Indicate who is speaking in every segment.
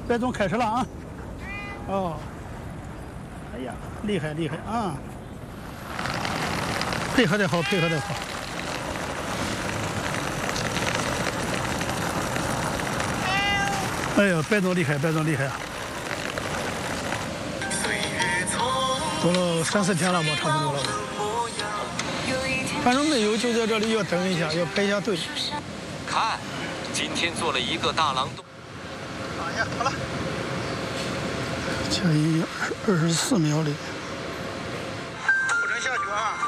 Speaker 1: 白总开始了啊！哦，哎呀，厉害厉害啊！配合的好，配合的好。哎呀，白总厉害，白总厉害啊！走了3、4天了吧，差不多了吧。反正没有，就在这里要等一下，要排一下队。
Speaker 2: 看，今天做了一个大郎东。
Speaker 1: 哎呀，好了。这一24秒里，不准下去啊！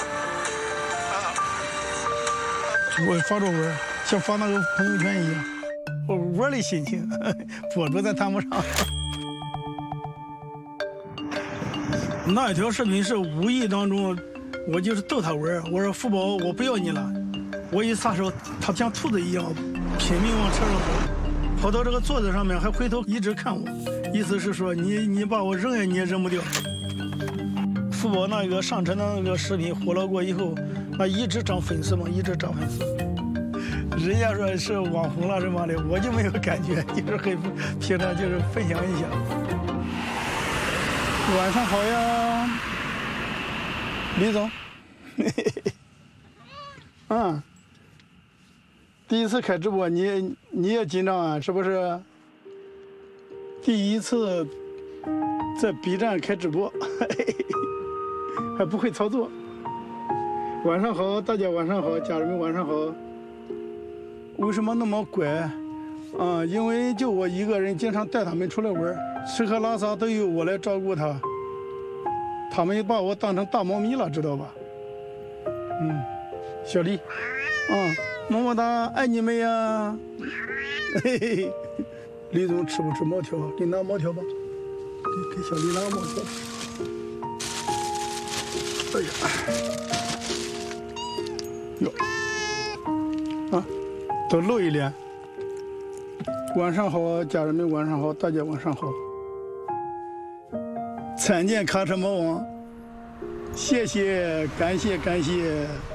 Speaker 1: 我发着文，像发那个朋友圈一样，我玩的心情，博主咱谈不上。那一条视频是无意当中，我就是逗他玩，我说福宝我不要你了，我一撒手，他像兔子一样拼命往车上跑，跑到这个座子上面还回头一直看我，意思是说你把我扔你也扔不掉。福宝那个上车的那个视频火了过以后，那一直涨粉丝嘛，一直涨粉丝。人家说是网红了什么的，我就没有感觉，就是很平常就是分享一下。晚上好呀，李总。啊，第一次开直播，你也紧张啊？是不是？第一次在 B 站开直播，还不会操作。晚上好，大家晚上好，家人们晚上好。为什么那么乖？啊，因为就我一个人，经常带他们出来玩，吃喝拉撒都由我来照顾他。他们把我当成大猫咪了，知道吧？小丽，么么哒，爱你们呀！嘿嘿，李总吃不吃毛条？给你拿毛条吧，给小丽拿个毛条。哎呀，哟，啊，都露一脸。晚上好，家人们晚上好，大家晚上好。参见卡车魔王，谢谢，感谢感谢。